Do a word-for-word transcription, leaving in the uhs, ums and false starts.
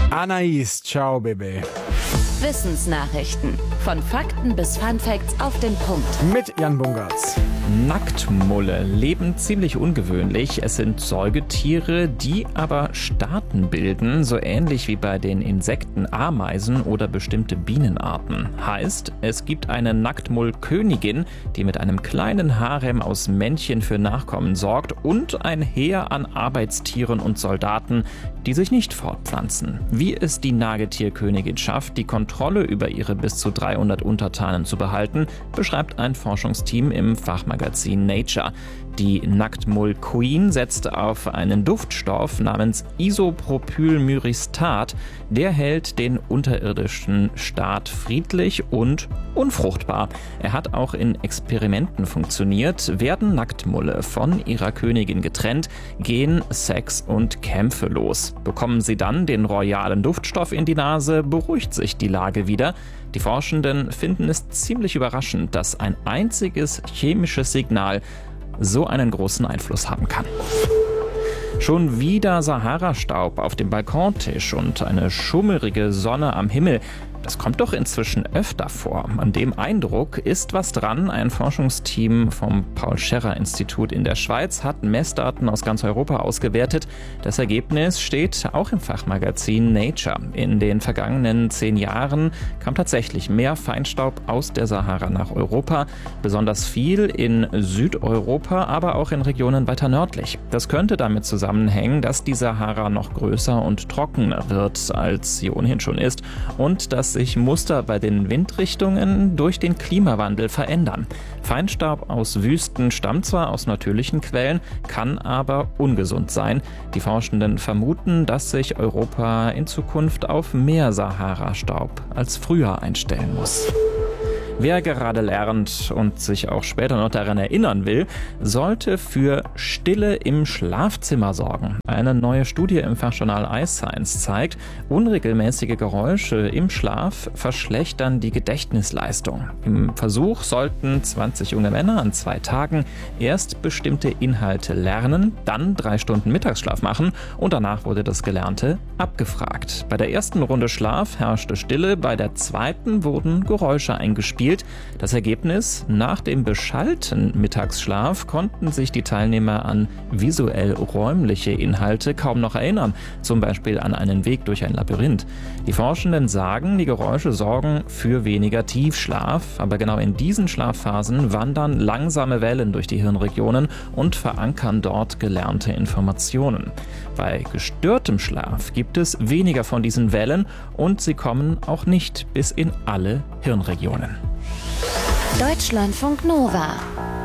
Anais, ciao, Baby. Wissensnachrichten. Von Fakten bis Funfacts auf den Punkt. Mit Jan Bungartz. Nacktmulle leben ziemlich ungewöhnlich. Es sind Säugetiere, die aber Staaten bilden, so ähnlich wie bei den Insekten Ameisen oder bestimmte Bienenarten. Heißt, es gibt eine Nacktmullkönigin, die mit einem kleinen Harem aus Männchen für Nachkommen sorgt und ein Heer an Arbeitstieren und Soldaten, die sich nicht fortpflanzen. Wie es die Nagetierkönigin schafft, die Kontrolle über ihre bis zu dreihundert Untertanen zu behalten, beschreibt ein Forschungsteam im Fachmagazin Nature. Die Nacktmull-Queen setzt auf einen Duftstoff namens Isopropylmyristat. Der hält den unterirdischen Staat friedlich und unfruchtbar. Er hat auch in Experimenten funktioniert. Werden Nacktmulle von ihrer Königin getrennt, gehen Sex und Kämpfe los. Bekommen sie dann den royalen Duftstoff in die Nase, beruhigt sich die Lage wieder. Die Forschenden finden es ziemlich überraschend, dass ein einziges chemisches Signal so einen großen Einfluss haben kann. Schon wieder Sahara-Staub auf dem Balkontisch und eine schummerige Sonne am Himmel. Das kommt doch inzwischen öfter vor. An dem Eindruck ist was dran. Ein Forschungsteam vom Paul-Scherrer-Institut in der Schweiz hat Messdaten aus ganz Europa ausgewertet. Das Ergebnis steht auch im Fachmagazin Nature. In den vergangenen zehn Jahren kam tatsächlich mehr Feinstaub aus der Sahara nach Europa. Besonders viel in Südeuropa, aber auch in Regionen weiter nördlich. Das könnte damit zusammenhängen, dass die Sahara noch größer und trockener wird, als sie ohnehin schon ist, und dass sich Muster bei den Windrichtungen durch den Klimawandel verändern. Feinstaub aus Wüsten stammt zwar aus natürlichen Quellen, kann aber ungesund sein. Die Forschenden vermuten, dass sich Europa in Zukunft auf mehr Sahara-Staub als früher einstellen muss. Wer gerade lernt und sich auch später noch daran erinnern will, sollte für Stille im Schlafzimmer sorgen. Eine neue Studie im Fachjournal iScience zeigt, unregelmäßige Geräusche im Schlaf verschlechtern die Gedächtnisleistung. Im Versuch sollten zwanzig junge Männer an zwei Tagen erst bestimmte Inhalte lernen, dann drei Stunden Mittagsschlaf machen und danach wurde das Gelernte abgefragt. Bei der ersten Runde Schlaf herrschte Stille, bei der zweiten wurden Geräusche eingespielt. Das Ergebnis: Nach dem beschallten Mittagsschlaf konnten sich die Teilnehmer an visuell-räumliche Inhalte kaum noch erinnern, zum Beispiel an einen Weg durch ein Labyrinth. Die Forschenden sagen, die Geräusche sorgen für weniger Tiefschlaf, aber genau in diesen Schlafphasen wandern langsame Wellen durch die Hirnregionen und verankern dort gelernte Informationen. Bei gestörtem Schlaf gibt es weniger von diesen Wellen und sie kommen auch nicht bis in alle Hirnregionen. Deutschlandfunk Nova